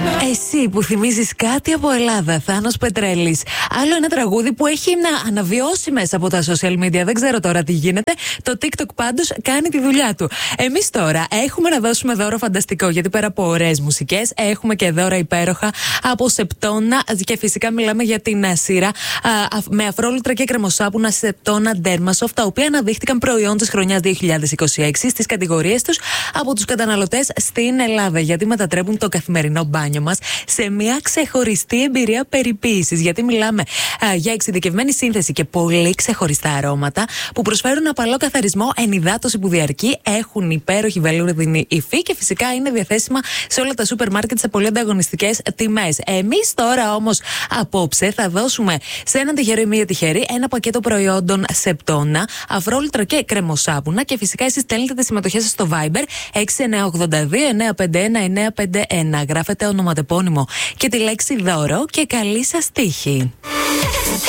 Εσύ που θυμίζεις κάτι από Ελλάδα, Θάνος Πετρέλης. Άλλο ένα τραγούδι που έχει να αναβιώσει μέσα από τα social media. Δεν ξέρω τώρα τι γίνεται. Το TikTok πάντως κάνει τη δουλειά του. Εμείς τώρα έχουμε να δώσουμε δώρο φανταστικό, γιατί πέρα από ωραίες μουσικές, έχουμε και δώρα υπέροχα από Σεπτόνα. Και φυσικά μιλάμε για την σειρά με αφρόλουτρα και κρεμοσάπουνα Σεπτόνα Dermasoft, τα οποία αναδείχθηκαν προϊόν της χρονιάς 2026 στις κατηγορίες τους από τους καταναλωτές στην Ελλάδα. Γιατί μετατρέπουν το καθημερινό μπάνιο μας σε μια ξεχωριστή εμπειρία περιποίησης. Γιατί μιλάμε για εξειδικευμένη σύνθεση και πολύ ξεχωριστά αρώματα που προσφέρουν απαλό καθαρισμό, ενυδάτωση που διαρκεί, έχουν υπέροχη βελούρδινη υφή και φυσικά είναι διαθέσιμα σε όλα τα σούπερ μάρκετ σε πολύ ανταγωνιστικές τιμές. Εμείς τώρα όμως απόψε θα δώσουμε σε έναν τυχερό ή μία τυχερή ένα πακέτο προϊόντων Σεπτόνα, αφρόλουτρα και κρεμοσάπουνα και φυσικά εσείς στέλνετε τις συμμετοχές σας στο Viber 6982-951-951. Γράφετε ονοματεπώνυμο και τη λέξη δώρο και καλή σας τύχη.